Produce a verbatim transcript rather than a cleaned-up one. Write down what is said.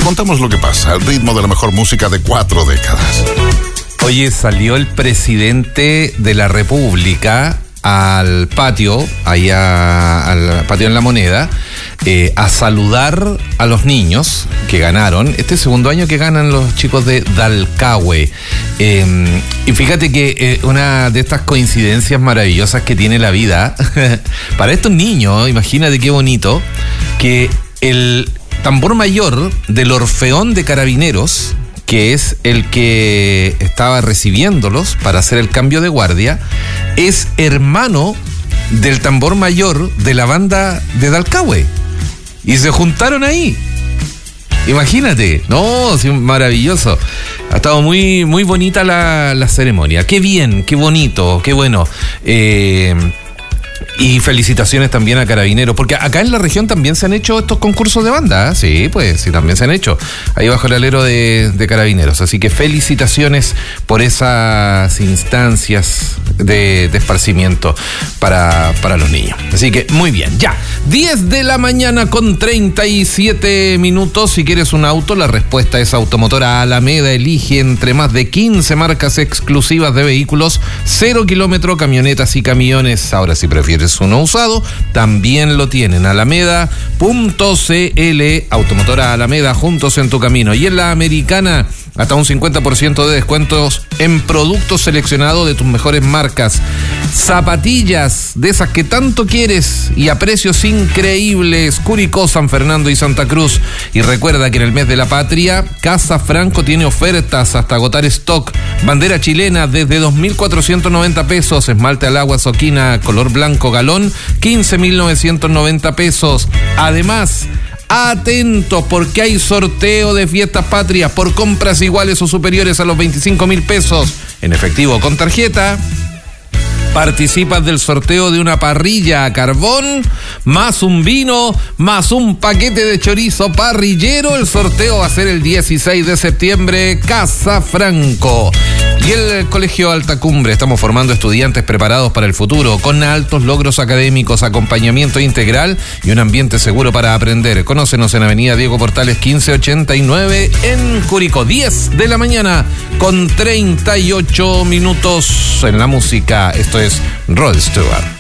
contamos lo que pasa al ritmo de la mejor música de cuatro décadas. Oye, salió el presidente de la República al patio, allá al patio en La Moneda, eh, a saludar a los niños que ganaron, este segundo año que ganan los chicos de Dalcahue. Eh, y fíjate que eh, una de estas coincidencias maravillosas que tiene la vida, para estos niños, imagínate qué bonito, que el tambor mayor del Orfeón de Carabineros, que es el que estaba recibiéndolos para hacer el cambio de guardia, es hermano del tambor mayor de la banda de Dalcahue. Y se juntaron ahí. Imagínate, no, sí, maravilloso. Ha estado muy, muy bonita la, la ceremonia. Qué bien, qué bonito, qué bueno. Eh... Y felicitaciones también a Carabineros, porque acá en la región también se han hecho estos concursos de banda, ¿eh? Sí, pues sí, también se han hecho, ahí bajo el alero de, de Carabineros, así que felicitaciones por esas instancias de, de esparcimiento para, para los niños. Así que muy bien, ya, diez de la mañana con treinta y siete minutos, si quieres un auto, la respuesta es Automotora Alameda, elige entre más de quince marcas exclusivas de vehículos, cero kilómetro, camionetas y camiones. Ahora si prefieres uno usado, también lo tienen. Alameda punto c l, Automotora Alameda, juntos en tu camino. Y en la Americana, hasta un cincuenta por ciento de descuentos en productos seleccionados de tus mejores marcas. Zapatillas, de esas que tanto quieres y a precios increíbles. Curicó, San Fernando y Santa Cruz. Y recuerda que en el mes de la patria, Casa Franco tiene ofertas hasta agotar stock. Bandera chilena desde dos mil cuatrocientos noventa pesos. Esmalte al agua Soquina color blanco galón, quince mil novecientos noventa pesos. Además, atentos porque hay sorteo de fiestas patrias por compras iguales o superiores a los veinticinco mil pesos en efectivo o con tarjeta. Participas del sorteo de una parrilla a carbón, más un vino, más un paquete de chorizo parrillero. El sorteo va a ser el dieciséis de septiembre, Casa Franco. Y el Colegio Alta Cumbre, estamos formando estudiantes preparados para el futuro, con altos logros académicos, acompañamiento integral y un ambiente seguro para aprender. Conócenos en Avenida Diego Portales quince ochenta y nueve en Curicó. diez de la mañana con treinta y ocho minutos en la música. Esto es Rod Stewart.